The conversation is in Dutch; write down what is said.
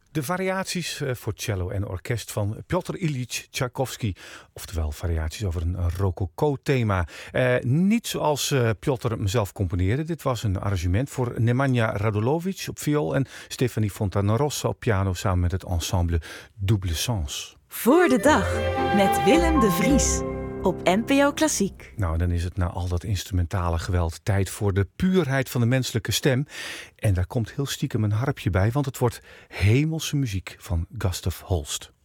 De variaties voor cello en orkest van Pjotr Ilyich Tchaikovsky. Oftewel variaties over een rococo-thema. Niet zoals Pjotr hem zelf componeerde. Dit was een arrangement voor Nemanja Radulovic op viool en Stefanie Fontanarossa op piano samen met het ensemble Double Sens. Voor de dag met Willem de Vries op NPO Klassiek. Nou, dan is het na al dat instrumentale geweld tijd voor de puurheid van de menselijke stem. En daar komt heel stiekem een harpje bij, want het wordt hemelse muziek van Gustav Holst.